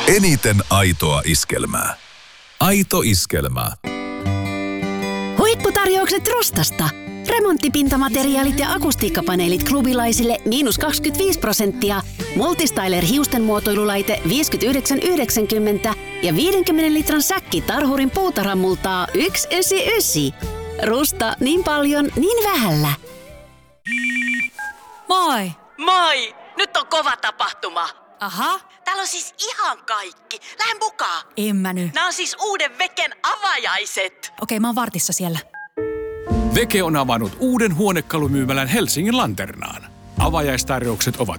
Eniten aitoa iskelmää. Aito iskelmä. Huipputarjoukset Rostasta. Remonttipintamateriaalit ja akustiikkapaneelit klubilaisille -25%. Multistyler hiusten muotoilulaite 59,90 ja 50 litran säkki Tarhurin puutarhamultaa 199. Rusta, niin paljon, niin vähällä. Moi! Moi! Nyt on kova tapahtuma. Aha. Täällä on siis ihan kaikki. Lähden mukaan. En mä nyt. Nämä on siis uuden Veken avajaiset. Okei, mä oon vartissa siellä. Veke on avannut uuden huonekalumyymälän Helsingin Lanternaan. Avajaistarjoukset ovat